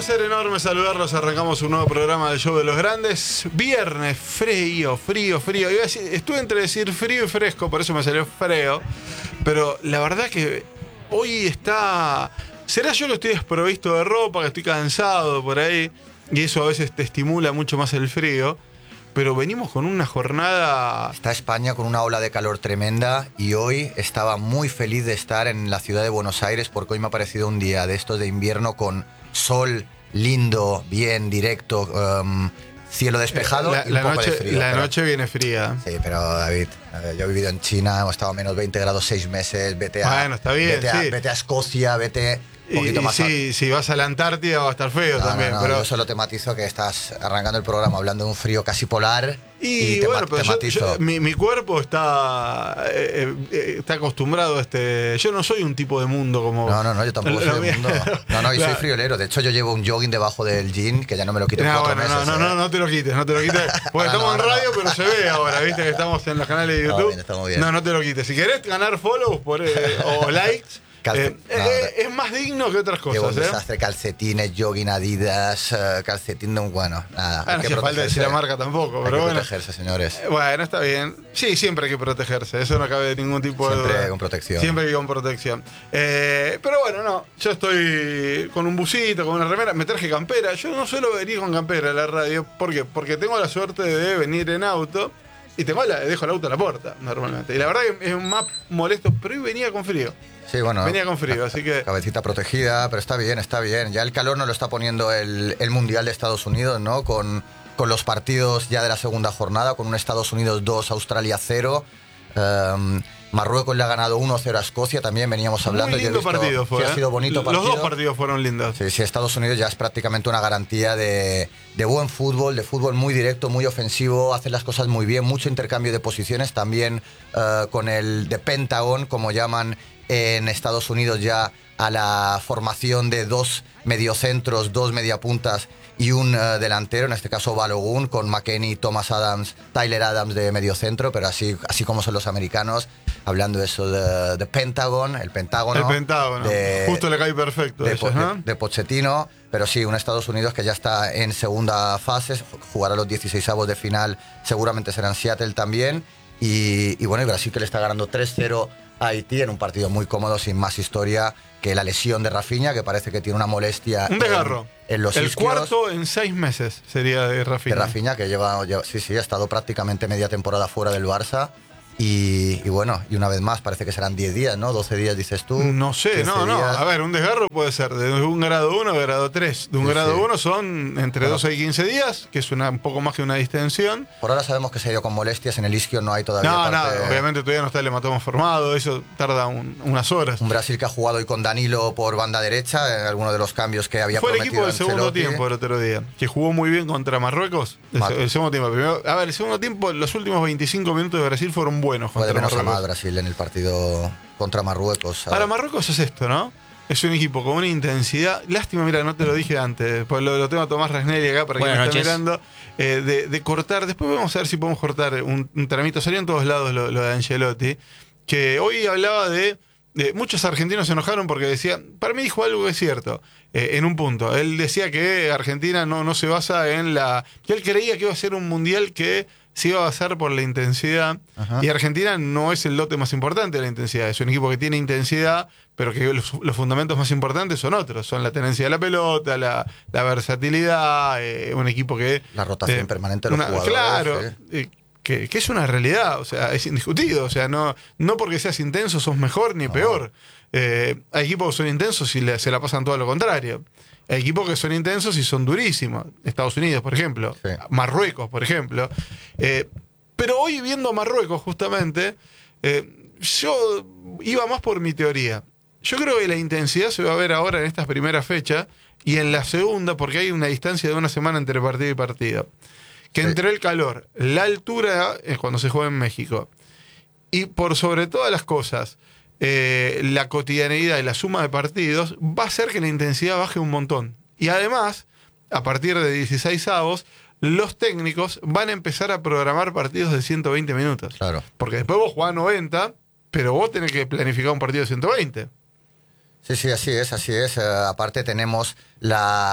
placer enorme saludarlos. Arrancamos un nuevo programa del Show de los Grandes. Viernes, frío. Iba a decir, estuve entre decir frío y fresco, por eso me salió frío. Pero la verdad que hoy está... ¿Será yo que estoy desprovisto de ropa, que estoy cansado por ahí? Y eso a veces te estimula mucho más el frío. Pero venimos con una jornada... Está España con una ola de calor tremenda y hoy estaba muy feliz de estar en la ciudad de Buenos Aires porque hoy me ha parecido un día de estos de invierno con sol lindo, bien, directo, cielo despejado y un poco de frío. La noche viene fría. Sí, pero David, yo he vivido en China, hemos estado a menos 20 grados 6 meses, vete a Escocia, vete... Y más si vas a la Antártida va a estar feo también. No, pero yo solo te matizo que estás arrancando el programa hablando de un frío casi polar y te matizo. Mi cuerpo está acostumbrado a este... Yo no soy un tipo de mundo como... No, yo tampoco soy de mundo. No, yo soy friolero. De hecho, yo llevo un jogging debajo del jean que ya no me lo quito en 4 meses. No te lo quites. Porque estamos en radio, pero se ve ahora, viste que estamos en los canales de YouTube. Estamos bien. No te lo quites. Si querés ganar follows o likes... es más digno que otras cosas. Llevo un desastre, calcetines, jogging, Adidas, calcetín, bueno, nada. No hace falta decir la marca tampoco, pero bueno. Protegerse, señores. Bueno, está bien. Sí, siempre hay que protegerse, eso no cabe de ningún tipo de duda. Siempre con protección. Siempre hay que con protección. Pero bueno, no, yo estoy con un busito, con una remera, me traje campera. Yo no suelo venir con campera a la radio, ¿por qué? Porque tengo la suerte de venir en auto y dejo el auto a la puerta, normalmente. Y la verdad que es más molesto, pero hoy venía con frío. Sí, bueno, venía con frío, así que... Cabecita protegida, pero está bien. Ya el calor nos lo está poniendo el Mundial de Estados Unidos, ¿no? Con los partidos ya de la segunda jornada, con un Estados Unidos 2, Australia 0. Marruecos le ha ganado 1-0 a Escocia, también veníamos hablando. Muy lindo partido fue. Sí, ha sido bonito partido. Los dos partidos fueron lindos. Sí, Estados Unidos ya es prácticamente una garantía de buen fútbol, de fútbol muy directo, muy ofensivo, hace las cosas muy bien, mucho intercambio de posiciones, también con el de Pentagon, como llaman en Estados Unidos ya a la formación de 2 mediocentros, 2 mediapuntas y un delantero, en este caso Balogun, con McKennie, Thomas Adams, Tyler Adams de mediocentro, pero así como son los americanos, hablando de eso de Pentagon, el Pentágono. Justo le cae perfecto. De Pochettino, pero sí, un Estados Unidos que ya está en segunda fase, jugará los 16avos de final, seguramente será en Seattle también, y bueno, y Brasil que le está ganando 3-0 a Haití en un partido muy cómodo, sin más historia que la lesión de Rafinha, que parece que tiene una molestia un desgarro en los el isquios. Cuarto en 6 meses sería de Rafinha. De Rafinha, que ha estado prácticamente media temporada fuera del Barça. Y bueno, y una vez más, parece que serán 10 días, ¿no? 12 días, dices tú. No sé, no. A ver, un desgarro puede ser de un grado 1 a grado 3. De un grado 1 son entre 12 y 15 días, que es un poco más que una distensión. Por ahora sabemos que se ha ido con molestias. En el isquio no hay todavía obviamente todavía no está el hematoma formado. Eso tarda unas horas. Un Brasil que ha jugado hoy con Danilo por banda derecha, en alguno de los cambios que había prometido. Fue el equipo del segundo tiempo el otro día, que jugó muy bien contra Marruecos. El segundo tiempo. Primero, a ver, el segundo tiempo, los últimos 25 minutos de Brasil fueron buenos. Fue de menos a más Brasil en el partido contra Marruecos. Para Marruecos es esto, ¿no? Es un equipo con una intensidad. Lástima, mira, no te lo dije antes, pues lo tengo a Tomás Rasnelli acá para que me esté mirando. De cortar, después vamos a ver si podemos cortar un tramito. Salió en todos lados lo de Ancelotti, que hoy hablaba de muchos argentinos se enojaron porque decía, para mí dijo algo que es cierto, en un punto. Él decía que Argentina no se basa en que él creía que iba a ser un mundial que se iba a basar por la intensidad. Ajá. Y Argentina no es el lote más importante de la intensidad. Es un equipo que tiene intensidad, pero que los fundamentos más importantes son otros. Son la tenencia de la pelota, la versatilidad, un equipo que... La rotación permanente de los jugadores. Claro, que es una realidad, o sea, es indiscutido. O sea, no porque seas intenso sos mejor ni peor. Hay equipos que son intensos y se la pasan todo lo contrario. Hay equipos que son intensos y son durísimos. Estados Unidos, por ejemplo. Sí. Marruecos, por ejemplo. Pero hoy viendo a Marruecos, justamente, yo iba más por mi teoría. Yo creo que la intensidad se va a ver ahora en estas primeras fechas y en la segunda, porque hay una distancia de una semana entre partido y partido. Que entre el calor, la altura es cuando se juega en México, y por sobre todas las cosas, la cotidianeidad y la suma de partidos va a hacer que la intensidad baje un montón. Y además, a partir de 16avos, los técnicos van a empezar a programar partidos de 120 minutos. Claro. Porque después vos jugás 90, pero vos tenés que planificar un partido de 120. Sí, así es. Aparte tenemos la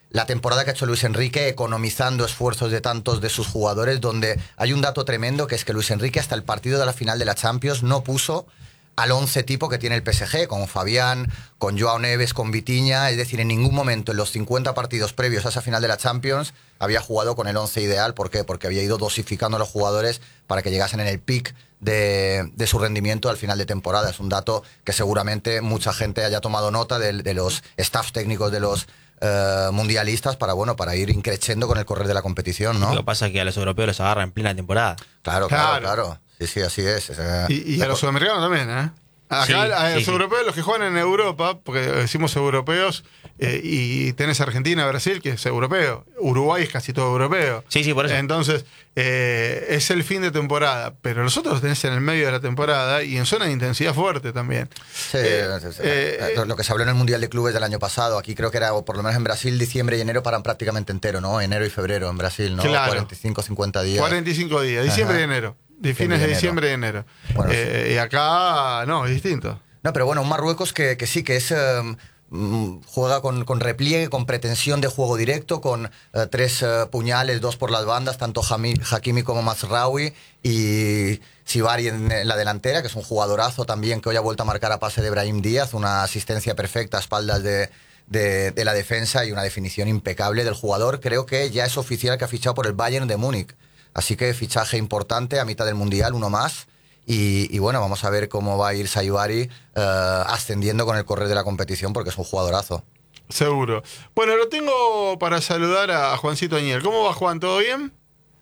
la temporada que ha hecho Luis Enrique economizando esfuerzos de tantos de sus jugadores, donde hay un dato tremendo que es que Luis Enrique hasta el partido de la final de la Champions no puso al 11 tipo que tiene el PSG, con Fabián, con Joao Neves, con Vitinha. Es decir, en ningún momento en los 50 partidos previos a esa final de la Champions había jugado con el 11 ideal. ¿Por qué? Porque había ido dosificando a los jugadores para que llegasen en el pic de su rendimiento al final de temporada. Es un dato que seguramente mucha gente haya tomado nota de los staffs técnicos de los mundialistas para ir increciendo con el correr de la competición, ¿no? Lo que pasa es que a los europeos los agarra en plena temporada. Claro. Sí, así es. Y a los sudamericanos también, ¿eh? Acá Sí, a los sí. europeos, los que juegan en Europa, porque decimos europeos, y tenés Argentina, Brasil, que es europeo. Uruguay es casi todo europeo. Sí, por eso. Entonces, es el fin de temporada, pero los otros los tenés en el medio de la temporada y en zona de intensidad fuerte también. Sí, lo que se habló en el Mundial de Clubes del año pasado, aquí creo que era, o por lo menos en Brasil, diciembre y enero paran prácticamente entero, ¿no? Enero y febrero en Brasil, ¿no? Claro. 45, 50 días. 45 días, diciembre y enero. De fines de diciembre y enero. Bueno, Y acá, no, es distinto. No, pero bueno, un Marruecos que sí, que es... juega con repliegue, con pretensión de juego directo, con 3 puñales, 2 por las bandas, tanto Hakimi como Mazraoui, y Sibari en la delantera, que es un jugadorazo también, que hoy ha vuelto a marcar a pase de Brahim Díaz, una asistencia perfecta a espaldas de la defensa y una definición impecable del jugador. Creo que ya es oficial que ha fichado por el Bayern de Múnich, así que fichaje importante a mitad del Mundial, uno más. Y bueno, vamos a ver cómo va a ir Saibari ascendiendo con el correr de la competición, porque es un jugadorazo. Seguro. Bueno, lo tengo para saludar a Juancito Añel. ¿Cómo va, Juan? ¿Todo bien?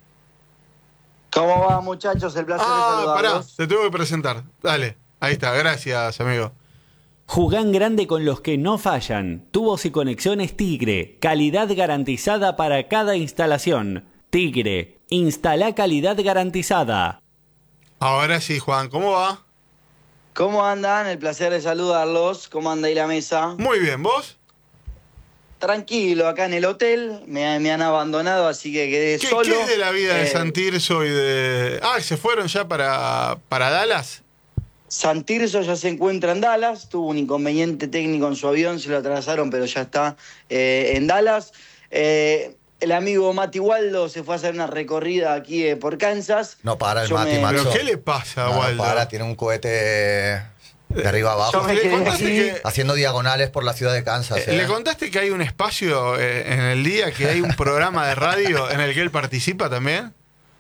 ¿Cómo va, muchachos? El placer de Pará, saludarlos. te tengo que presentar. Dale, ahí está. Gracias, amigo. Jugán grande con los que no fallan. Tubos y conexiones Tigre. Calidad garantizada para cada instalación. Tigre. Instala calidad garantizada. Ahora sí, Juan, ¿cómo va? ¿Cómo andan? El placer de saludarlos. ¿Cómo anda ahí la mesa? Muy bien, ¿vos? Tranquilo, acá en el hotel. Me han abandonado, así que quedé ¿Qué solo. es de la vida de Santirso y de...? ¿Se fueron ya para Dallas? Santirso ya se encuentra en Dallas. Tuvo un inconveniente técnico en su avión, se lo atrasaron, pero ya está en Dallas. El amigo Mati Waldo se fue a hacer una recorrida aquí por Kansas. No para el Yo Mati, me- macho. ¿Pero qué le pasa a No, Waldo? para, tiene un cohete de arriba abajo, Yo me ¿Le quedé contaste, aquí. que, haciendo diagonales por la ciudad de Kansas. ¿Le contaste que hay un espacio en el día, que hay un programa de radio en el que él participa también?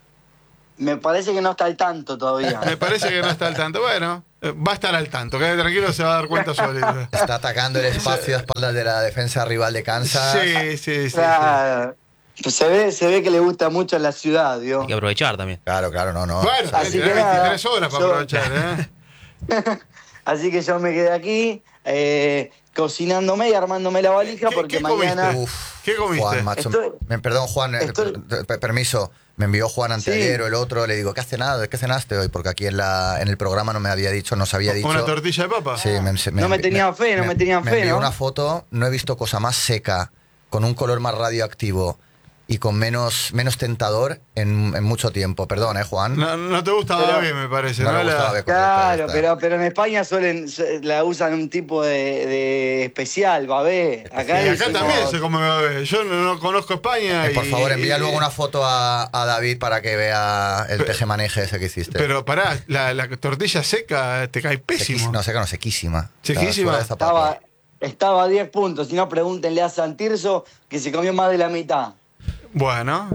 Me parece que no está al tanto todavía. Me parece que no está al tanto. Bueno, va a estar al tanto. Quede tranquilo, se va a dar cuenta solito. Está atacando el espacio a espaldas de la defensa rival de Kansas. Sí. Claro. Pues se ve que le gusta mucho la ciudad, ¿vio? Hay que aprovechar también. Claro, no. Bueno, Así tenés que nada, 23 horas para yo- aprovechar, ¿eh? Así que yo me quedé aquí cocinándome y armándome la valija porque ¿Qué mañana... comiste? ¿Qué comiste? Juan, macho. Estoy- Perdón, Juan, permiso. Me envió Juan anteayer Sí. o el otro. Le digo, ¿qué has cenado? ¿Qué cenaste hoy? Porque aquí en el programa no me había dicho, nos había dicho. ¿Una tortilla de papa? Sí, No me tenían fe, no me tenían fe, envió ¿no? una foto, no he visto cosa más seca, con un color más radioactivo y con menos tentador en mucho tiempo. Perdón, Juan. No te gusta Pero- Babe, me parece. No ¿no? le gusta La- Babe. Claro, Correcto, pero en España la usan un tipo de especial, babé. Acá, Y es acá como- también se come Babe. Yo no conozco España. Por favor, envía y- luego una foto a David para que vea el tejemaneje ese que hiciste. Pero pará, la tortilla seca te cae pésimo. No, seca, no, sequísima. ¿Sequísima? Fuera de zapato. Estaba a 10 puntos, si no pregúntenle a Santirso que se comió más de la mitad. Bueno,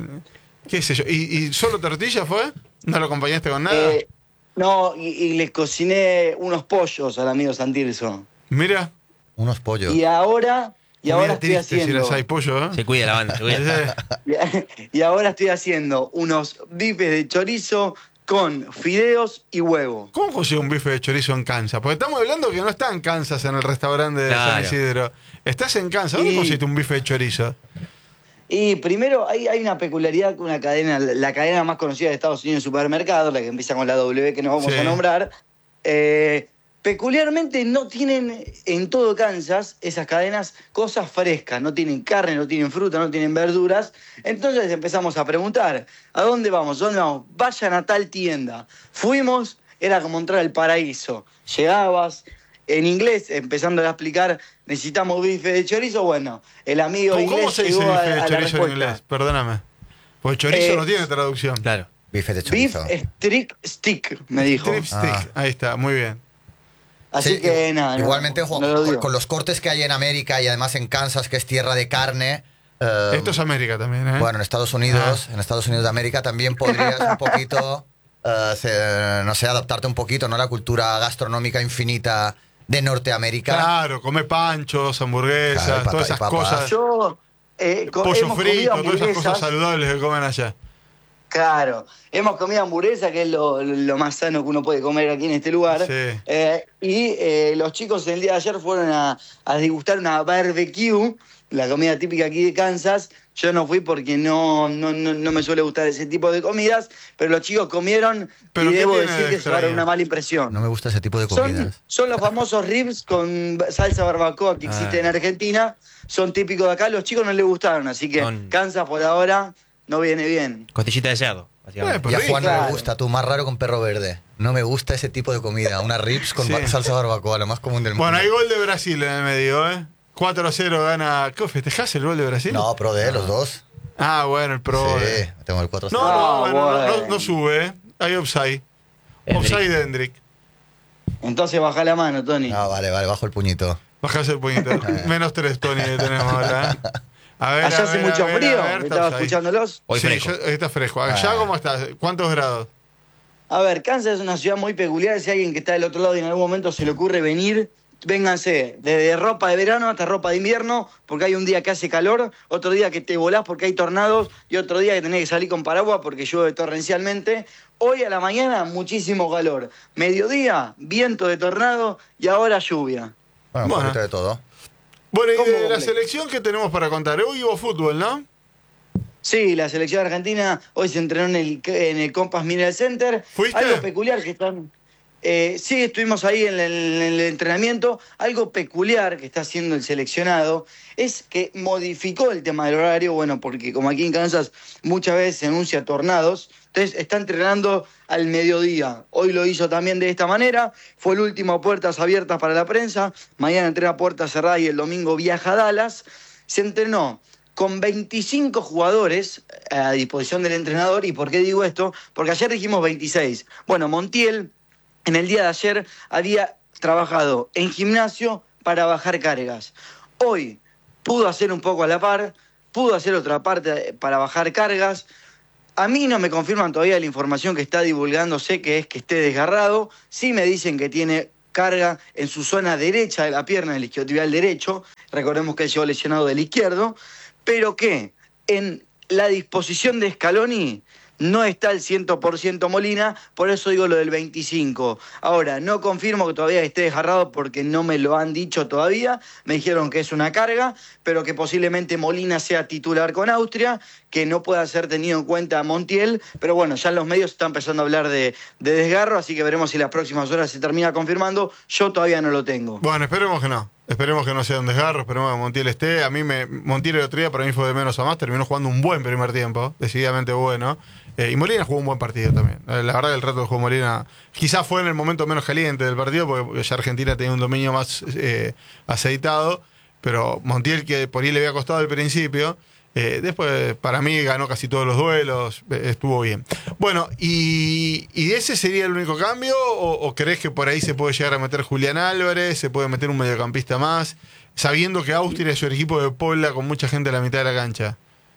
qué sé yo. ¿Y solo tortilla fue? ¿No lo acompañaste con nada? No, y les cociné unos pollos al amigo Santirso. Mira. Unos pollos. Y ahora Comida estoy triste si haciendo... las hay pollo, ¿eh? Se cuida la banda, se cuida. Y ahora estoy haciendo unos bifes de chorizo con fideos y huevo. ¿Cómo consigue un bife de chorizo en Kansas? Porque estamos hablando que no está en Kansas, en el restaurante de San Claro. Isidro. Estás en Kansas. ¿Dónde Y- conseguiste un bife de chorizo? Y primero hay una peculiaridad con una cadena, la cadena más conocida de Estados Unidos de supermercados, la que empieza con la W que no vamos Sí. a nombrar. Peculiarmente no tienen en todo Kansas esas cadenas cosas frescas, no tienen carne, no tienen fruta, no tienen verduras. Entonces empezamos a preguntar, ¿a dónde vamos? ¿Dónde vamos? Vayan a tal tienda. Fuimos, era como entrar al paraíso. Llegabas, en inglés, empezando a explicar, necesitamos bife de chorizo, bueno, el amigo ¿Cómo inglés se dice llegó bife de a la chorizo en respuesta. inglés? Perdóname. Porque chorizo no tiene traducción. Claro. Bife de Beef chorizo. strip stick, me dijo. Strip stick. Ahí está, muy bien. Así Sí, que nada. no, igualmente, no lo digo. con los cortes que hay en América y además en Kansas, que es tierra de carne. Esto es América también, ¿eh? Bueno, en Estados Unidos de América también podrías un poquito, no sé, adaptarte un poquito, ¿no? A la cultura gastronómica infinita de Norteamérica. Claro, come panchos, hamburguesas, Claro, papá todas y esas papá. cosas. Yo, Pollo hemos frito, comido todas esas cosas hamburguesas. saludables que comen allá. Claro, hemos comido hamburguesa, que es lo más sano que uno puede comer aquí en este lugar. Sí. Y los chicos el día de ayer fueron a degustar una barbecue, la comida típica aquí de Kansas. Yo no fui porque no me suele gustar ese tipo de comidas, pero los chicos comieron ¿Pero y qué debo tiene decir de que se llevaron extraño? una mala impresión. No me gusta ese tipo de comidas. Son los famosos ribs con salsa barbacoa que existen en Argentina. Son típicos de acá. Los chicos no les gustaron, así que Son- Kansas por ahora no viene bien. Costillita de cerdo, básicamente. Pues Y a rico. Juan no Claro. le gusta, tú, más raro con perro verde. No me gusta ese tipo de comida. Unas ribs con Sí. salsa barbacoa, lo más común del mundo. Bueno, hay gol de Brasil en el medio, ¿eh? 4-0 gana. ¿Qué festejás el gol de Brasil? No, pro de los dos. Ah, bueno, el pro. Sí, tengo el 4-0. No, bueno, bueno. no sube, ¿eh? Hay offside. Hendrick. Offside de Hendrick. Entonces baja la mano, Tony. Ah, vale, bajo el puñito. Bajás el puñito. -3, Tony, que tenemos ahora. ¿eh? A ver, Allá a hace ver, mucho a ver, frío. a ver, está Estaba offside. escuchándolos. Hoy Sí, fresco. está fresco. ¿Allá cómo está? ¿Cuántos grados? A ver, Kansas es una ciudad muy peculiar. Si alguien que está del otro lado y en algún momento se le ocurre venir, vénganse. Desde ropa de verano hasta ropa de invierno, porque hay un día que hace calor, otro día que te volás porque hay tornados y otro día que tenés que salir con paraguas porque llueve torrencialmente. Hoy a la mañana muchísimo calor. Mediodía, viento de tornado y ahora lluvia. Bueno, un Bueno. poquito de todo. Bueno, y ¿Cómo de la completo? selección, ¿qué tenemos para contar? Hoy hubo fútbol, ¿no? Sí, la selección argentina hoy se entrenó en el Compass Mineral Center. ¿Fuiste? Algo peculiar que están... sí, estuvimos ahí en el entrenamiento. Algo peculiar que está haciendo el seleccionado es que modificó el tema del horario, bueno, porque como aquí en Kansas muchas veces se anuncia tornados, entonces está entrenando al mediodía. Hoy lo hizo también de esta manera. Fue el último a puertas abiertas para la prensa. Mañana entrena a puertas cerradas y el domingo viaja a Dallas. Se entrenó con 25 jugadores a disposición del entrenador. ¿Y por qué digo esto? Porque ayer dijimos 26. Bueno, Montiel en el día de ayer había trabajado en gimnasio para bajar cargas. Hoy pudo hacer un poco a la par, pudo hacer otra parte para bajar cargas. A mí no me confirman todavía la información que está divulgándose, que es que esté desgarrado. Sí me dicen que tiene carga en su zona derecha de la pierna, del isquiotibial derecho. Recordemos que él llegó lesionado del izquierdo. Pero que en la disposición de Scaloni no está el 100% Molina, por eso digo lo del 25. Ahora, no confirmo que todavía esté desgarrado porque no me lo han dicho todavía. Me dijeron que es una carga, pero que posiblemente Molina sea titular con Austria, que no pueda ser tenido en cuenta Montiel. Pero bueno, ya en los medios está empezando a hablar de desgarro, así que veremos si las próximas horas se termina confirmando. Yo todavía no lo tengo. Bueno, esperemos que no. Esperemos que no sea un desgarro, esperemos que Montiel esté. Montiel el otro día para mí fue de menos a más, terminó jugando un buen primer tiempo, decididamente bueno. Y Molina jugó un buen partido también. La verdad que el rato que jugó Molina quizás fue en el momento menos caliente del partido, porque ya Argentina tenía un dominio más aceitado, pero Montiel, que por ahí le había costado al principio, después para mí ganó casi todos los duelos, estuvo bien. Bueno, ¿y ese sería el único cambio? ¿O crees que por ahí se puede llegar a meter Julián Álvarez, se puede meter un mediocampista más, sabiendo que Austria es su equipo de Puebla con mucha gente a la mitad de la cancha?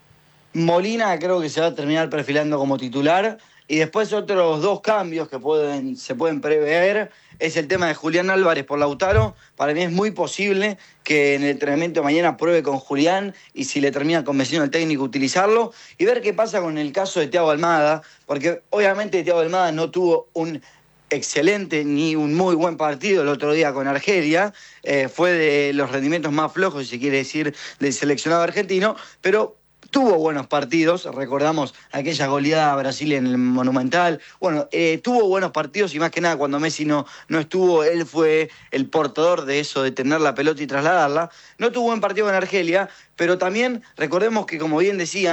Molina creo que se va a terminar perfilando como titular. Y después otros dos cambios que se pueden prever es el tema de Julián Álvarez por Lautaro. Para mí es muy posible que en el entrenamiento de mañana pruebe con Julián y si le termina convenciendo al técnico utilizarlo. Y ver qué pasa con el caso de Thiago Almada, porque obviamente Thiago Almada no tuvo un excelente ni un muy buen partido el otro día con Argelia. Fue de los rendimientos más flojos, si se quiere decir, del seleccionado argentino, pero tuvo buenos partidos, recordamos aquella goleada a Brasil en el Monumental. Bueno, tuvo buenos partidos y más que nada cuando Messi no estuvo, él fue el portador de eso, de tener la pelota y trasladarla. No tuvo buen partido en Argelia, pero también recordemos que, como bien decían,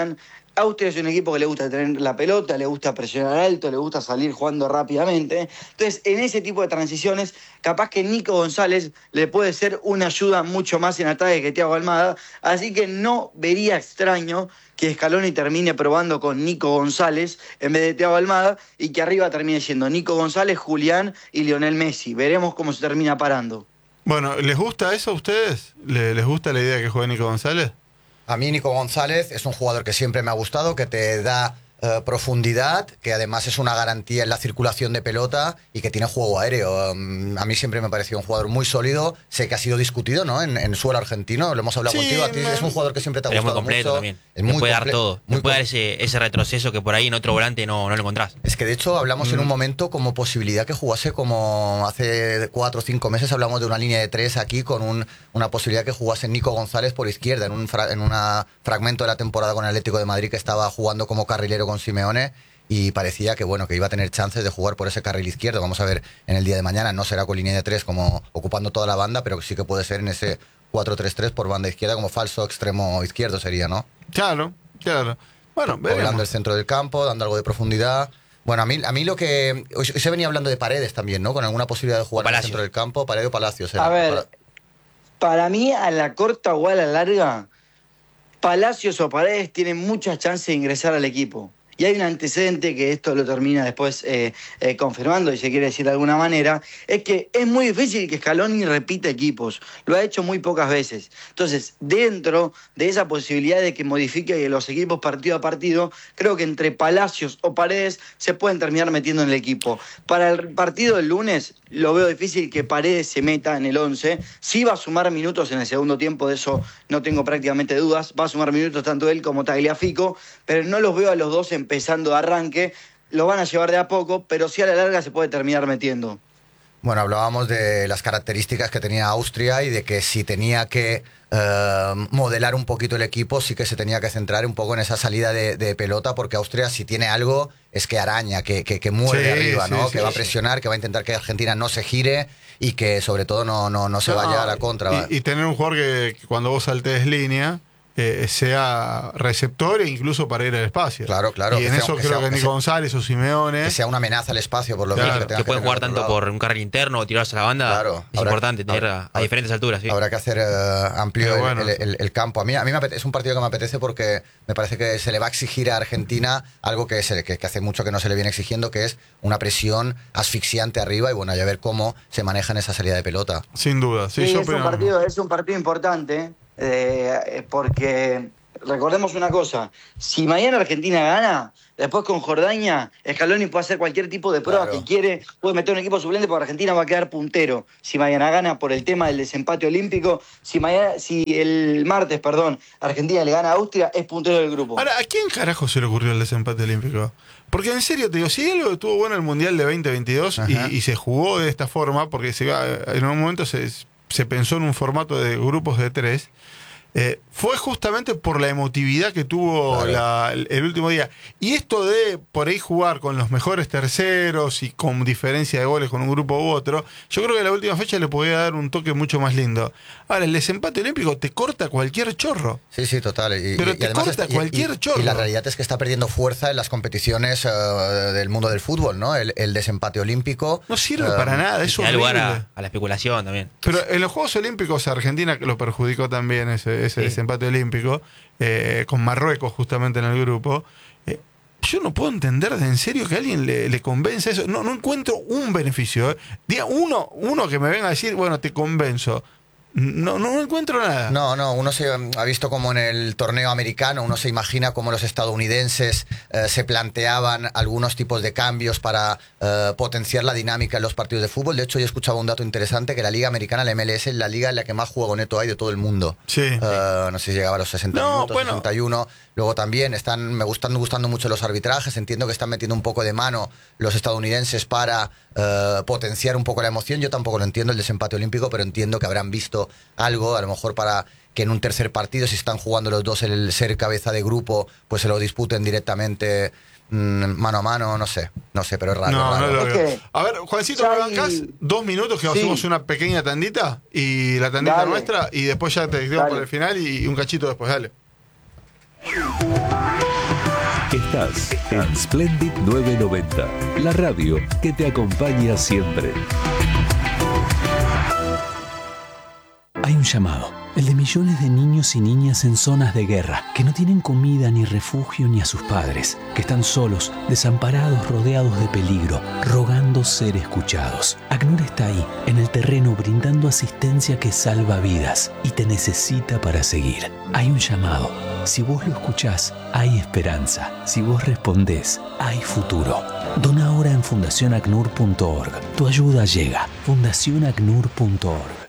Austria es un equipo que le gusta tener la pelota, le gusta presionar alto, le gusta salir jugando rápidamente. Entonces, en ese tipo de transiciones, capaz que Nico González le puede ser una ayuda mucho más en ataque que Thiago Almada. Así que no vería extraño que Scaloni termine probando con Nico González en vez de Thiago Almada y que arriba termine siendo Nico González, Julián y Lionel Messi. Veremos cómo se termina parando. Bueno, ¿les gusta eso a ustedes? ¿Les gusta la idea de que juegue Nico González? A mí Nico González es un jugador que siempre me ha gustado, que te da profundidad, que además es una garantía en la circulación de pelota y que tiene juego aéreo. A mí siempre me ha parecido un jugador muy sólido. Sé que ha sido discutido, ¿no? En suelo argentino, lo hemos hablado contigo. A ti es un jugador que siempre te ha gustado mucho. Es muy completo también. Es muy puede dar todo. Muy puede dar ese retroceso que por ahí en otro volante no lo encontrás. Es que de hecho hablamos en un momento como posibilidad que jugase, como hace 4 o 5 meses hablamos de una línea de 3 aquí con una posibilidad que jugase Nico González por izquierda en un fragmento de la temporada con el Atlético de Madrid, que estaba jugando como carrilero con Simeone y parecía que bueno, que iba a tener chances de jugar por ese carril izquierdo. Vamos a ver en el día de mañana, no será con línea de 3 como ocupando toda la banda, pero sí que puede ser en ese 4-3-3 por banda izquierda, como falso extremo izquierdo sería, ¿no? Claro. Bueno, poblando el centro del campo, dando algo de profundidad. Bueno, a mí lo que... Hoy se venía hablando de Paredes también, ¿no? Con alguna posibilidad de jugar en el centro del campo, Paredes o Palacios. A ver, para mí a la corta o a la larga, Palacios o Paredes tienen muchas chances de ingresar al equipo. Y hay un antecedente que esto lo termina después confirmando, y se quiere decir de alguna manera, es que es muy difícil que Scaloni repita equipos. Lo ha hecho muy pocas veces. Entonces, dentro de esa posibilidad de que modifique los equipos partido a partido, creo que entre Palacios o Paredes se pueden terminar metiendo en el equipo. Para el partido del lunes, lo veo difícil que Paredes se meta en el 11. Sí va a sumar minutos en el segundo tiempo, de eso no tengo prácticamente dudas. Va a sumar minutos tanto él como Tagliafico, pero no los veo a los dos empezando de arranque. Lo van a llevar de a poco, pero sí a la larga se puede terminar metiendo. Bueno, hablábamos de las características que tenía Austria y de que si tenía que modelar un poquito el equipo, sí que se tenía que centrar un poco en esa salida de pelota, porque Austria, si tiene algo, es que araña, que muerde arriba, ¿no? Que va a presionar, que va a intentar que Argentina no se gire y que sobre todo no se vaya a la contra. Y tener un jugador que cuando vos saltes línea sea receptor e incluso para ir al espacio. Claro. Y en eso creo que Nico González o Simeone... Que sea una amenaza al espacio, por lo menos. Que pueden jugar tanto por un carril interno o tirarse a la banda. Claro, es importante tener a diferentes alturas. Sí. Habrá que hacer amplio el campo. A mí es un partido que me apetece porque me parece que se le va a exigir a Argentina algo que hace mucho que no se le viene exigiendo, que es una presión asfixiante arriba y bueno, ya ver cómo se maneja en esa salida de pelota. Sin duda. Sí, es un partido importante. Porque recordemos una cosa, si mañana Argentina gana, después con Jordania, Scaloni puede hacer cualquier tipo de prueba que quiere, puede meter un equipo suplente porque Argentina va a quedar puntero. Si mañana gana por el tema del desempate olímpico, si el martes, Argentina le gana a Austria, es puntero del grupo. Ahora, ¿a quién carajo se le ocurrió el desempate olímpico? Porque en serio te digo, si algo estuvo bueno el Mundial de 2022 y se jugó de esta forma, porque en un momento se pensó en un formato de grupos de 3, fue justamente por la emotividad que tuvo el último día. Y esto de por ahí jugar con los mejores terceros y con diferencia de goles con un grupo u otro, yo creo que la última fecha le podía dar un toque mucho más lindo. Ahora, el desempate olímpico te corta cualquier chorro. Sí, total. Pero te corta cualquier chorro. Y la realidad es que está perdiendo fuerza en las competiciones del mundo del fútbol, ¿no? El desempate olímpico. No sirve para nada, es horrible. Da lugar a la especulación también. Pero en los Juegos Olímpicos Argentina lo perjudicó también ese desempate olímpico, con Marruecos justamente en el grupo. Yo no puedo entender de en serio que a alguien le convence eso. No encuentro un beneficio. Diga uno que me venga a decir, bueno, te convenzo. No encuentro nada. No, uno se ha visto como en el torneo americano, uno se imagina cómo los estadounidenses se planteaban algunos tipos de cambios para potenciar la dinámica en los partidos de fútbol. De hecho, yo escuchaba un dato interesante, que la liga americana, la MLS, es la liga en la que más juego neto hay de todo el mundo. Sí. No sé si llegaba a los 60 minutos, 61. Luego también me están gustando mucho los arbitrajes. Entiendo que están metiendo un poco de mano los estadounidenses para potenciar un poco la emoción. Yo tampoco lo entiendo el desempate olímpico, pero entiendo que habrán visto algo, a lo mejor para que en un tercer partido, si están jugando los dos el ser cabeza de grupo, pues se lo disputen directamente mano a mano, no sé, pero es raro. No lo veo. A ver, Juancito, ¿me bancás 2 minutos que hacemos una pequeña tandita? Y la tandita nuestra, y después ya te digo por el final y un cachito después, dale. Estás en Splendid 990, la radio que te acompaña siempre. Hay un llamado, el de millones de niños y niñas en zonas de guerra, que no tienen comida ni refugio ni a sus padres, que están solos, desamparados, rodeados de peligro, rogando ser escuchados. ACNUR está ahí, en el terreno, brindando asistencia que salva vidas y te necesita para seguir. Hay un llamado. Si vos lo escuchás, hay esperanza. Si vos respondés, hay futuro. Dona ahora en fundacionacnur.org. Tu ayuda llega. fundacionacnur.org.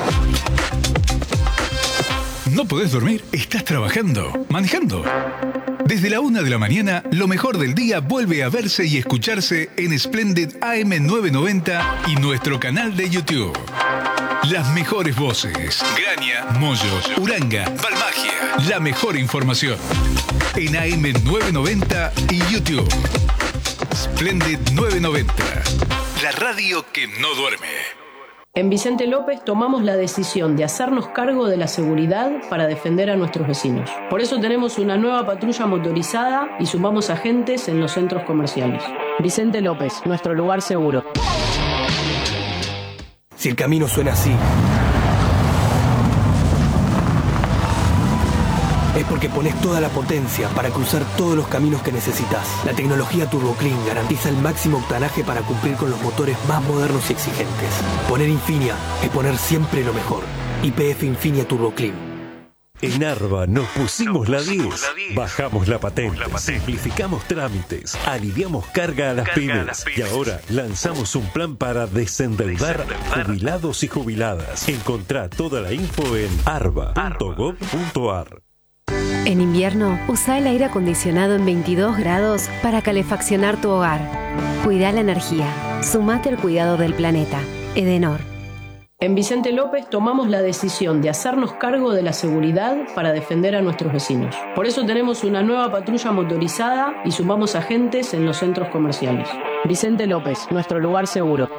¿No podés dormir? ¿Estás trabajando? ¿Manejando? Desde la 1 de la mañana, lo mejor del día vuelve a verse y escucharse en Splendid AM990 y nuestro canal de YouTube. Las mejores voces. Graña, Moyo, Uranga, Balmagia. La mejor información. En AM990 y YouTube. Splendid 990. La radio que no duerme. En Vicente López tomamos la decisión de hacernos cargo de la seguridad para defender a nuestros vecinos. Por eso tenemos una nueva patrulla motorizada y sumamos agentes en los centros comerciales. Vicente López, nuestro lugar seguro. Si el camino suena así, es porque pones toda la potencia para cruzar todos los caminos que necesitas. La tecnología TurboClean garantiza el máximo octanaje para cumplir con los motores más modernos y exigentes. Poner Infinia es poner siempre lo mejor. YPF Infinia TurboClean. En Arba nos pusimos la 10, bajamos la patente, simplificamos trámites, aliviamos carga a las pymes y ahora lanzamos un plan para desendeudar jubilados y jubiladas. Encontrá toda la info en arba.gov.ar. En invierno, usa el aire acondicionado en 22 grados para calefaccionar tu hogar. Cuida la energía. Sumate al cuidado del planeta. Edenor. En Vicente López tomamos la decisión de hacernos cargo de la seguridad para defender a nuestros vecinos. Por eso tenemos una nueva patrulla motorizada y sumamos agentes en los centros comerciales. Vicente López, nuestro lugar seguro.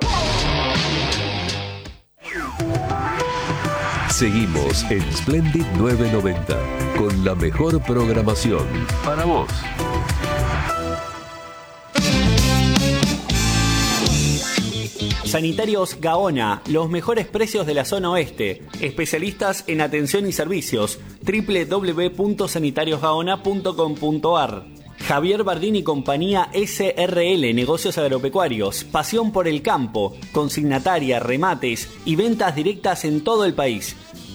Seguimos en Splendid 990 con la mejor programación para vos. Sanitarios Gaona, los mejores precios de la zona oeste. Especialistas en atención y servicios. www.sanitariosgaona.com.ar. Javier Bardín y compañía SRL, negocios agropecuarios. Pasión por el campo, consignataria, remates y ventas directas en todo el país.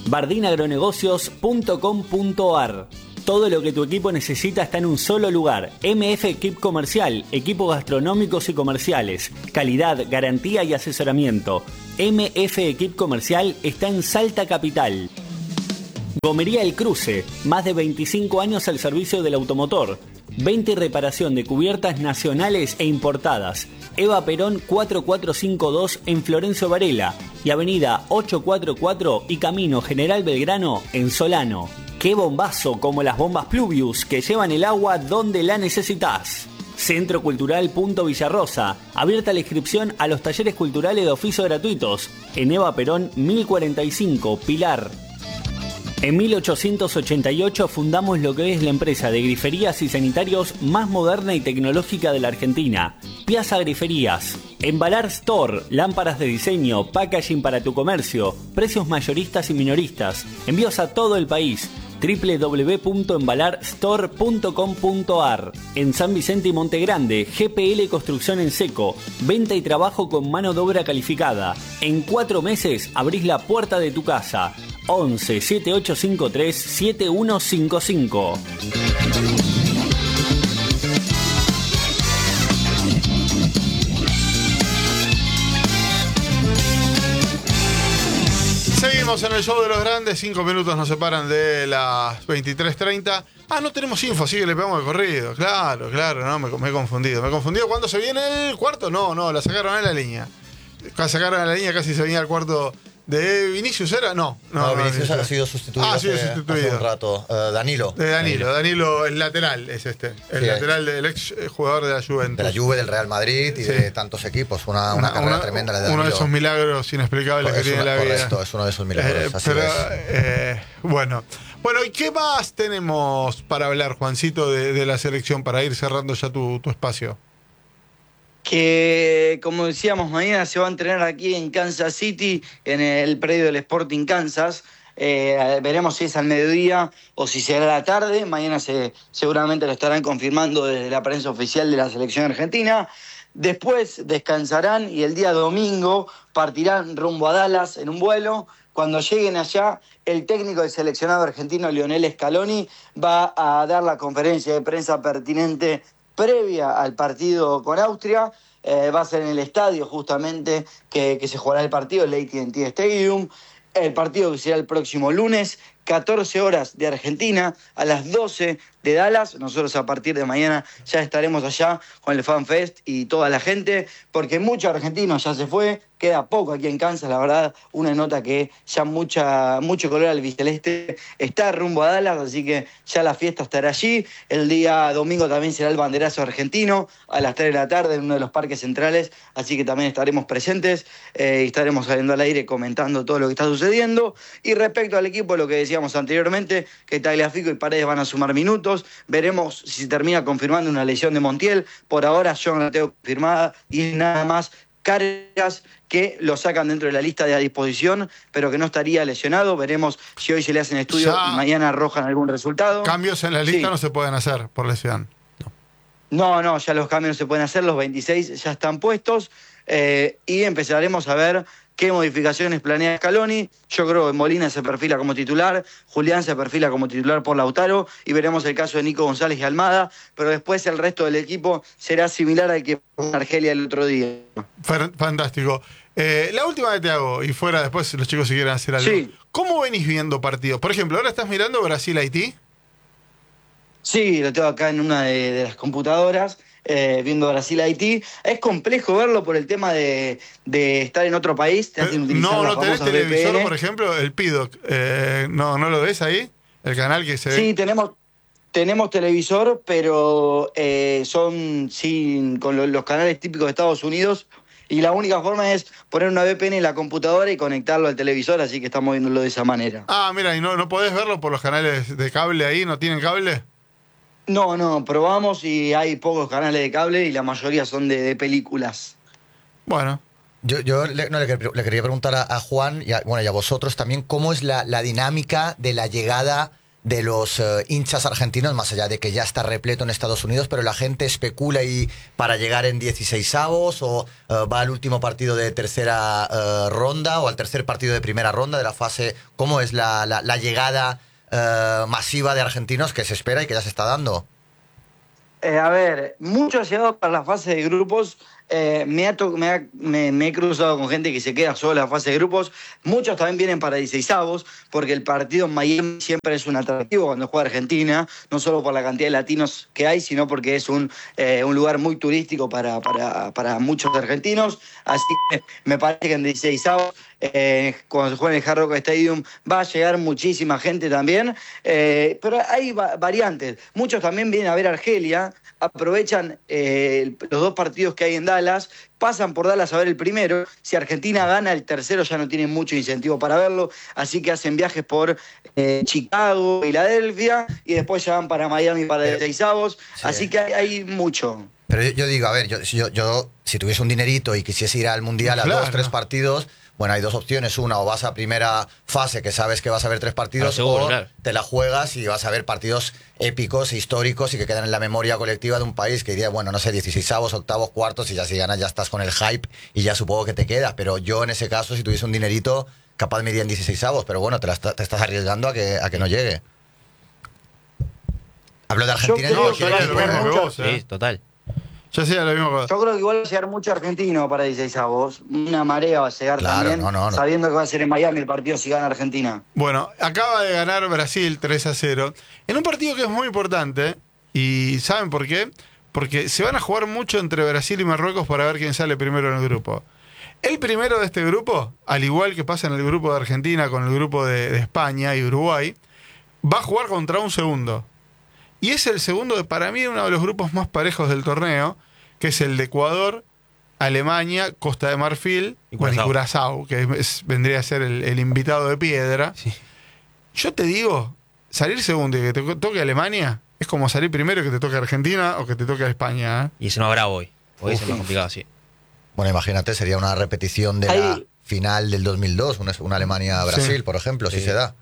bardinagronegocios.com.ar. Todo lo que tu equipo necesita está en un solo lugar. MF Equip Comercial, equipos gastronómicos y comerciales, calidad, garantía y asesoramiento. MF Equip Comercial está en Salta Capital. Gomería El Cruce, más de 25 años al servicio del automotor. Venta y reparación de cubiertas nacionales e importadas. Eva Perón 4452 en Florencio Varela y Avenida 844 y Camino General Belgrano en Solano. ¡Qué bombazo! Como las bombas Pluvius que llevan el agua donde la necesitas. Centro Cultural Punto Villarrosa. Abierta la inscripción a los talleres culturales de oficio gratuitos. En Eva Perón 1045, Pilar. En 1888 fundamos lo que es la empresa de griferías y sanitarios más moderna y tecnológica de la Argentina. Piazza Griferías. Embalar Store, lámparas de diseño, packaging para tu comercio, precios mayoristas y minoristas, envíos a todo el país. www.embalarstore.com.ar. En San Vicente y Monte Grande, GPL Construcción en Seco, venta y trabajo con mano de obra calificada. En 4 meses abrís la puerta de tu casa. 11 7853 7155. Seguimos en el show de los grandes. 5 minutos nos separan de las 23:30. Ah, no tenemos info, así que le pegamos el corrido. Claro, no, me he confundido. ¿Me he confundido cuándo se viene el cuarto? No, la sacaron a la línea. Sacaron a la línea, casi se venía el cuarto ¿De Vinicius era? No, Vinicius ha sido sustituido, ha sido hace sustituido. un rato. Danilo. De Danilo, el lateral es este. El lateral del ex jugador de la Juventus. De la Juve, del Real Madrid y de tantos equipos. Una carrera tremenda la de Danilo. Uno de esos milagros inexplicables que tiene la vida. Correcto, es uno de esos milagros. Así es. Bueno, ¿y qué más tenemos para hablar, Juancito, de la selección para ir cerrando ya tu espacio? Que, como decíamos, mañana se va a entrenar aquí en Kansas City, en el predio del Sporting Kansas. Veremos si es al mediodía o si será a la tarde. Mañana seguramente lo estarán confirmando desde la prensa oficial de la selección argentina. Después descansarán y el día domingo partirán rumbo a Dallas en un vuelo. Cuando lleguen allá, el técnico del seleccionado argentino, Lionel Scaloni, va a dar la conferencia de prensa pertinente previa al partido con Austria. Va a ser en el estadio justamente que se jugará el partido, el AT&T Stadium. El partido que será el próximo lunes, 14 horas de Argentina, a las 12 de Dallas. Nosotros a partir de mañana ya estaremos allá con el Fan Fest y toda la gente, porque mucho argentino ya se fue, queda poco aquí en Kansas, la verdad, una nota que ya mucho color albiceleste está rumbo a Dallas, así que ya la fiesta estará allí. El día domingo también será el banderazo argentino a las 3 de la tarde en uno de los parques centrales, así que también estaremos presentes y estaremos saliendo al aire comentando todo lo que está sucediendo. Y respecto al equipo, lo que decíamos anteriormente, que Tagliafico y Paredes van a sumar minutos. Veremos si se termina confirmando una lesión de Montiel. Por ahora yo no la tengo confirmada y es nada más Cargas, que lo sacan dentro de la lista de a disposición, pero que no estaría lesionado. Veremos si hoy se le hacen estudios y mañana arrojan algún resultado. Cambios en la lista no se pueden hacer por lesión. No, ya los cambios no se pueden hacer, los 26 ya están puestos y empezaremos a ver qué modificaciones planea Scaloni. Yo creo que Molina se perfila como titular, Julián se perfila como titular por Lautaro y veremos el caso de Nico González y Almada, pero después el resto del equipo será similar al que fue en Argelia el otro día. Fantástico. La última que te hago, y fuera después los chicos si quieren hacer algo. Sí. ¿Cómo venís viendo partidos? Por ejemplo, ¿ahora estás mirando Brasil-Haití? Sí, lo tengo acá en una de las computadoras, viendo Brasil-Haití. Es complejo verlo por el tema de estar en otro país. Te hacen utilizar ¿No tenés televisor, VPN. por ejemplo? El PIDOC. ¿No lo ves ahí? El canal que se ve. Sí, tenemos televisor, pero son con los canales típicos de Estados Unidos. Y la única forma es poner una VPN en la computadora y conectarlo al televisor, así que estamos viéndolo de esa manera. Ah, mira, ¿y no podés verlo por los canales de cable ahí? ¿No tienen cable? No, probamos y hay pocos canales de cable y la mayoría son de películas. Bueno. Yo le quería preguntar a Juan y a vosotros también, ¿cómo es la dinámica de la llegada de los hinchas argentinos, más allá de que ya está repleto en Estados Unidos, pero la gente especula y para llegar en 16avos o va al último partido de tercera ronda o al tercer partido de primera ronda de la fase? ¿Cómo es la llegada masiva de argentinos que se espera y que ya se está dando? A ver, mucho ha llegado para la fase de grupos. Me he cruzado con gente que se queda solo en la fase de grupos. Muchos también vienen para 16avos, porque el partido en Miami siempre es un atractivo cuando juega Argentina, no solo por la cantidad de latinos que hay, sino porque es un lugar muy turístico para muchos argentinos. Así que me parece que en 16avos, cuando se juega en el Hard Rock Stadium, va a llegar muchísima gente también. Pero hay variantes. Muchos también vienen a ver Argelia, aprovechan los dos partidos que hay en Dallas, pasan por Dallas a ver el primero. Si Argentina gana el tercero ya no tienen mucho incentivo para verlo, así que hacen viajes por Chicago, Filadelfia y después ya van para Miami para 16avos, así que hay mucho. Pero yo digo, a ver, yo si tuviese un dinerito y quisiese ir al Mundial a 2-3 partidos, bueno, hay dos opciones. Una, o vas a primera fase, que sabes que vas a ver 3 partidos, seguro, o claro, te la juegas y vas a ver partidos épicos, históricos y que quedan en la memoria colectiva de un país que diría, bueno, no sé, 16avos, octavos, cuartos, y ya si ganas ya estás con el hype y ya supongo que te queda. Pero yo en ese caso, si tuviese un dinerito, capaz me iría en 16avos, pero bueno, te estás arriesgando a que no llegue. Hablo de Argentina. Sí, total. Yo sí, lo mismo. Yo creo que igual va a llegar mucho argentino para 16avos. Una marea va a llegar también, sabiendo que va a ser en Miami el partido si gana Argentina. Bueno, acaba de ganar Brasil 3-0 en un partido que es muy importante. ¿Y saben por qué? Porque se van a jugar mucho entre Brasil y Marruecos para ver quién sale primero en el grupo. El primero de este grupo, al igual que pasa en el grupo de Argentina con el grupo de España y Uruguay, va a jugar contra un segundo. Y es el segundo de, para mí, uno de los grupos más parejos del torneo, que es el de Ecuador, Alemania, Costa de Marfil y Curazao, que vendría a ser el invitado de piedra. Sí. Yo te digo, salir segundo y que te toque Alemania es como salir primero y que te toque Argentina o que te toque España. Y eso no habrá hoy. Hoy es más complicado, sí. Bueno, imagínate, sería una repetición de la final del 2002, una Alemania-Brasil, por ejemplo, si se da.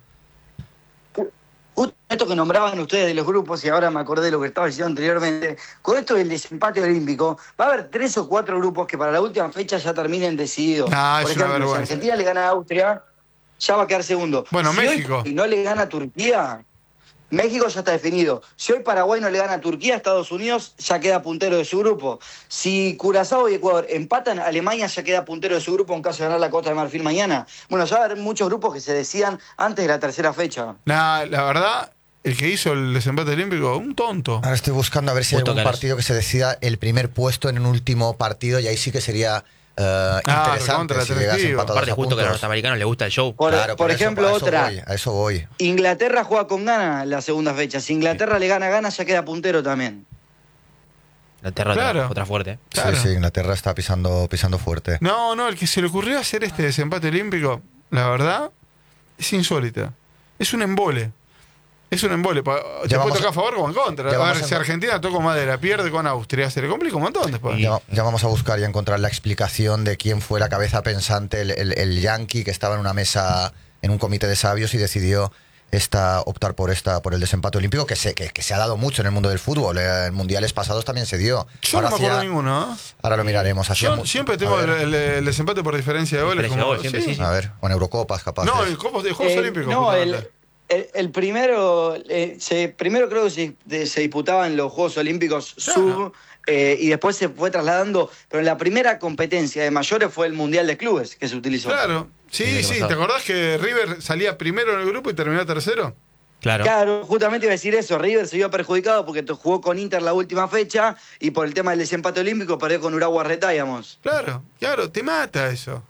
Esto que nombraban ustedes de los grupos, y ahora me acordé de lo que estaba diciendo anteriormente, con esto del desempate olímpico, va a haber 3 o 4 grupos que para la última fecha ya terminen decididos. Por ejemplo, si Argentina le gana a Austria, ya va a quedar segundo. Bueno, si México. hoy no le gana a Turquía, México ya está definido. Si hoy Paraguay no le gana a Turquía, Estados Unidos ya queda puntero de su grupo. Si Curazao y Ecuador empatan, Alemania ya queda puntero de su grupo en caso de ganar la Costa de Marfil mañana. Bueno, ya va a haber muchos grupos que se decían antes de la tercera fecha. La verdad, el que hizo el desempate olímpico, un tonto. Ahora estoy buscando a ver si hay algún partido que se decida el primer puesto en un último partido, y ahí sí que sería interesante si llegas empatados aparte, a justo puntos. que a los norteamericanos les gusta el show. Por ejemplo, otra. A eso voy. Inglaterra juega con Ghana la segunda fecha. Si Inglaterra le gana a Ghana, ya queda puntero también. Inglaterra otra fuerte. Claro. Sí, Inglaterra está pisando fuerte. No, el que se le ocurrió hacer este desempate olímpico, la verdad, es insólita. Es un embole. Te puede tocar a favor o en contra. A ver, si Argentina toca madera, pierde con Austria, se le complica un montón después. Ya vamos a buscar y a encontrar la explicación de quién fue la cabeza pensante, el yanqui que estaba en una mesa, en un comité de sabios, y decidió optar por el desempate olímpico, que se ha dado mucho en el mundo del fútbol. En mundiales pasados también se dio. Yo no me acuerdo ninguno. Ahora lo miraremos. Yo siempre tengo el desempate por diferencia de goles. A ver, o en Eurocopas, capaz. No, en Juegos Olímpicos. No, el primero, primero creo que se disputaban los Juegos Olímpicos sub, y después se fue trasladando, pero la primera competencia de mayores fue el Mundial de Clubes que se utilizó. Claro, sí, ¿te acordás que River salía primero en el grupo y terminó tercero? Claro, justamente iba a decir eso. River se vio perjudicado porque jugó con Inter la última fecha y por el tema del desempate olímpico perdió con Uruguay Retayamos. Claro, te mata eso.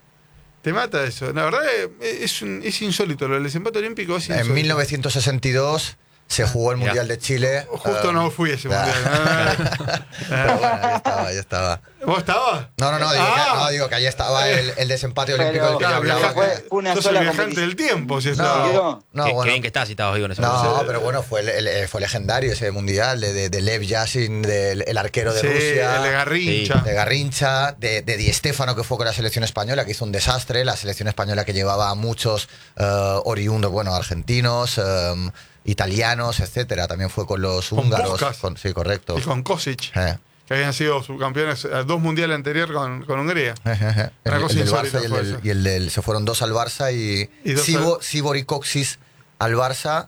La verdad es insólito. Lo del desempate olímpico es insólito. En 1962 se jugó el Mundial de Chile. Justo no fui a ese Mundial. Pero bueno, ahí estaba. ¿Vos estabas? Digo que ahí estaba el desempate olímpico del que yo hablaba. Fue una sola viajante del tiempo. Si bueno. Qué bien que estás si estabas vivo en ese No, pero bueno, fue legendario ese Mundial de Lev Yashin, el arquero de Rusia. El de Garrincha. De Garrincha, de Di Stéfano, que fue con la selección española, que hizo un desastre. La selección española que llevaba a muchos oriundos, argentinos, italianos, etcétera. También fue con los húngaros. Sí, correcto. Y con Kosic. Que habían sido subcampeones 2 mundiales anteriores con Hungría. El del Barça se fueron 2 al Barça y Sibor y Coxis al Barça.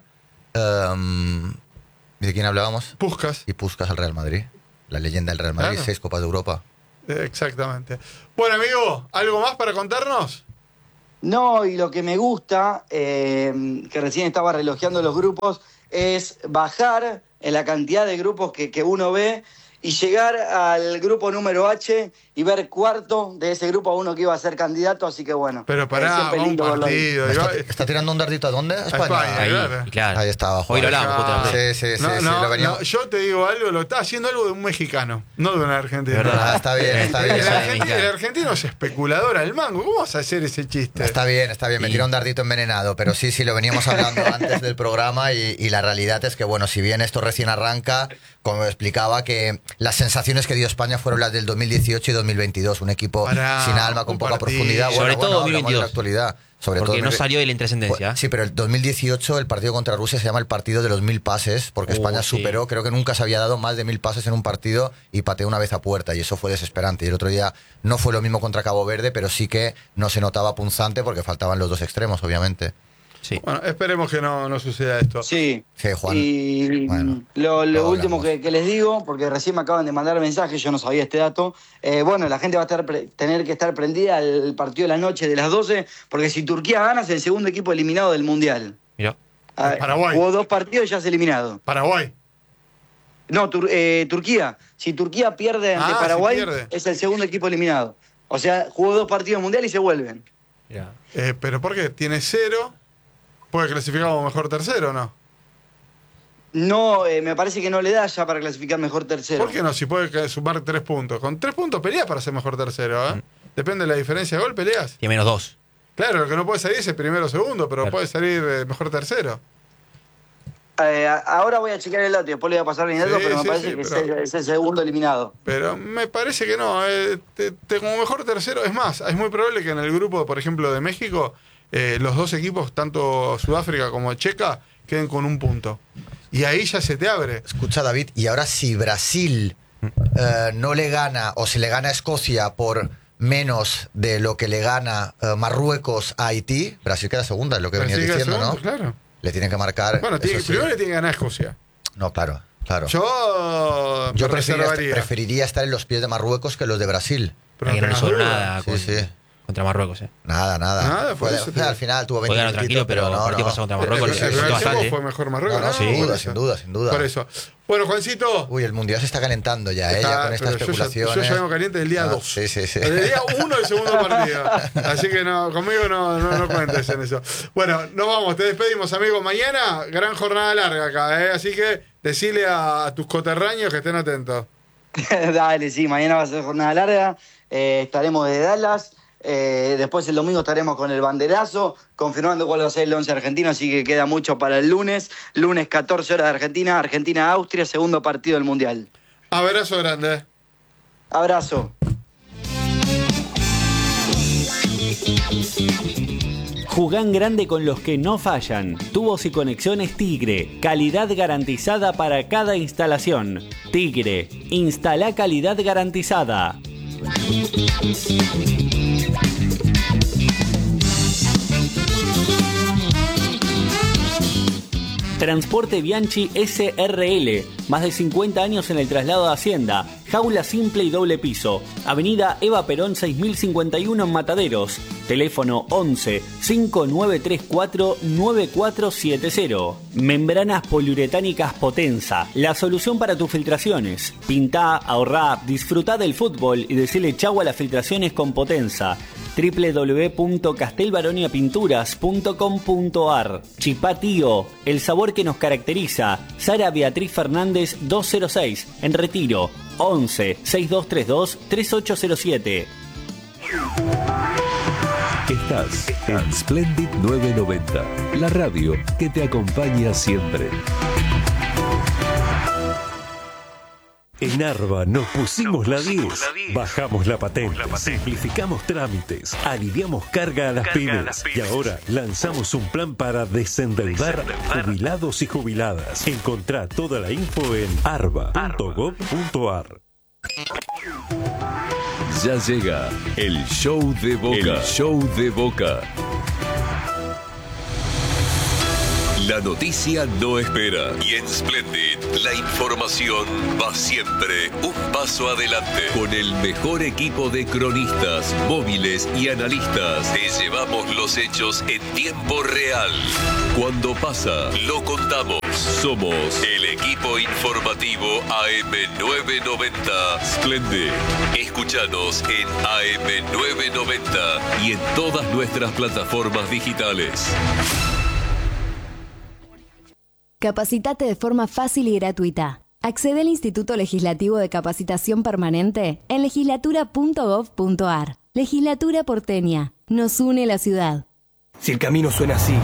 ¿De quién hablábamos? Puskás. Y Puskás al Real Madrid. La leyenda del Real Madrid, 6 Copas de Europa. Exactamente. Bueno, amigo, ¿algo más para contarnos? No, y lo que me gusta, que recién estaba relojeando los grupos, es bajar en la cantidad de grupos que uno ve y llegar al grupo número H y ver cuarto de ese grupo a uno que iba a ser candidato, así que bueno. Pero pará, un partido. ¿Está tirando un dardito a dónde? ¿A España? Claro. Ahí estaba. Hoy lo hablamos. Sí, lo veníamos. Yo te digo algo, lo está haciendo algo de un mexicano, no de un argentino. Está bien. El argentino es especulador al mango. ¿Cómo vas a hacer ese chiste? Está bien. Me tira un dardito envenenado, pero sí, lo veníamos hablando antes del programa y la realidad es que, bueno, si bien esto recién arranca, como explicaba, que las sensaciones que dio España fueron las del 2018 y 2022, un equipo sin alma, con poca profundidad. Sobre todo 2022. La actualidad. Porque no salió de la intrascendencia. Sí, pero el 2018 el partido contra Rusia se llama el partido de los 1000 pases, porque España superó, creo que nunca se había dado más de 1000 pases en un partido y pateó una vez a puerta, y eso fue desesperante. Y el otro día no fue lo mismo contra Cabo Verde, pero sí que no se notaba punzante porque faltaban los 2 extremos, obviamente. Sí. Bueno, esperemos que no suceda esto. Sí, Juan. Y lo último que les digo, porque recién me acaban de mandar mensajes, yo no sabía este dato. La gente va a tener que estar prendida al partido de la noche de las 12, porque si Turquía gana es el segundo equipo eliminado del Mundial. Mirá. Paraguay. Jugó 2 partidos y ya es eliminado. Paraguay. No, Turquía. Si Turquía pierde ante Paraguay, es el segundo equipo eliminado. O sea, jugó 2 partidos mundiales y se vuelven. ¿Pero por qué? ¿Tiene 0? ¿Puede clasificar como mejor tercero o no? No, me parece que no le da ya para clasificar mejor tercero. ¿Por qué no? Si puede sumar 3 puntos. Con 3 puntos peleas para ser mejor tercero, ¿eh? Depende de la diferencia de gol, peleas. Tiene menos 2. Claro, lo que no puede salir es el primero o segundo, pero puede salir mejor tercero. Ahora voy a chequear el dato y después le voy a pasar el dato, pero me parece que es el segundo eliminado. Pero me parece que no. Como mejor tercero, es más, es muy probable que en el grupo, por ejemplo, de México, los 2 equipos, tanto Sudáfrica como Checa, queden con 1 punto. Y ahí ya se te abre. Escucha, David, y ahora si Brasil no le gana, o si le gana a Escocia por menos de lo que le gana Marruecos a Haití, Brasil queda segunda, es lo que venías diciendo, segundo, ¿no? Claro. Le tienen que marcar. Bueno, primero le tiene que ganar a Escocia. No, claro. Yo preferiría estar en los pies de Marruecos que los de Brasil. Pero no hizo nada contra Marruecos. Nada. Al final tuvo 20 tranquilo, pero el partido pasado contra Marruecos fue mejor Marruecos. Sin duda. Por eso. Bueno, Juancito. Uy, el Mundial se está calentando ya, ya con esta especulación. Yo ya vengo caliente del día 2. Sí. Del día 1 del segundo partido. Así que conmigo no cuentes en eso. Bueno, nos vamos, te despedimos, amigo. Mañana, gran jornada larga acá, Así que decile a tus coterráneos que estén atentos. Dale, sí, mañana va a ser jornada larga. Estaremos desde Dallas. Después el domingo estaremos con el banderazo, confirmando cuál va a ser el 11 argentino, así que queda mucho para el lunes. Lunes 14 horas de Argentina, Argentina-Austria, segundo partido del Mundial. Abrazo grande. Abrazo. Jugá grande con los que no fallan. Tubos y conexiones Tigre. Calidad garantizada para cada instalación. Tigre. Instala calidad garantizada. Transporte Bianchi SRL, más de 50 años en el traslado de Hacienda, jaula simple y doble piso, Avenida Eva Perón 6051 en Mataderos, teléfono 11 5934 9470. Membranas poliuretánicas Potenza, la solución para tus filtraciones. Pintá, ahorrá, disfrutá del fútbol y decile chau a las filtraciones con Potenza. www.castelbaroniapinturas.com.ar. Chipá Tío, el sabor que nos caracteriza. Sara Beatriz Fernández 206, en Retiro, 11 6232 3807. Estás en Splendid 990, la radio que te acompaña siempre. En Arba nos pusimos la 10, bajamos la patente, simplificamos trámites, aliviamos carga a las pymes y ahora lanzamos un plan para desendeudar jubilados y jubiladas. Encontrá toda la info en arba.gov.ar. Ya llega el show de Boca. El show de Boca. La noticia no espera y en Splendid la información va siempre un paso adelante. Con el mejor equipo de cronistas, móviles y analistas te llevamos los hechos en tiempo real. Cuando pasa, lo contamos. Somos el equipo informativo AM990 Splendid. Escúchanos en AM990 y en todas nuestras plataformas digitales. Capacitate de forma fácil y gratuita. Accede al Instituto Legislativo de Capacitación Permanente en legislatura.gov.ar. Legislatura porteña. Nos une la ciudad. Si el camino suena así,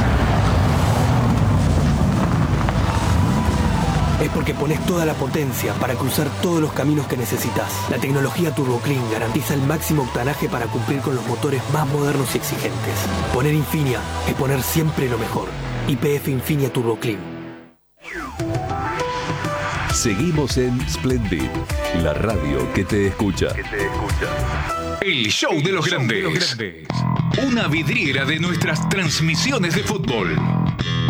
es porque pones toda la potencia para cruzar todos los caminos que necesitas. La tecnología TurboClean garantiza el máximo octanaje para cumplir con los motores más modernos y exigentes. Poner Infinia es poner siempre lo mejor. YPF Infinia TurboClean. Seguimos en Splendid, la radio que te escucha. El show de los grandes. Una vidriera de nuestras transmisiones de fútbol.